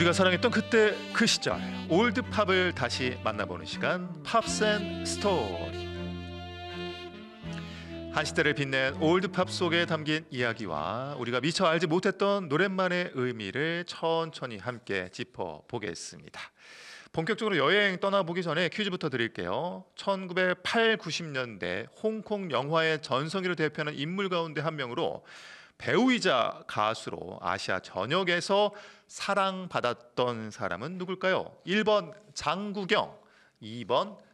우리가 사랑했던 그때 그 시절 올드팝을 다시 만나보는 시간 팝스앤스토리. 한 시대를 빛낸 올드팝 속에 담긴 이야기와 우리가 미처 알지 못했던 노랫말의 의미를 천천히 함께 짚어보겠습니다. 본격적으로 여행 떠나보기 전에 퀴즈부터 드릴게요. 1980, 90년대 홍콩 영화의 전성기를 대표하는 인물 가운데 한 명으로 배우이자 가수로 아시아 전역에서 사랑받았던 사람은 누굴까요? 1번 장국영, 2번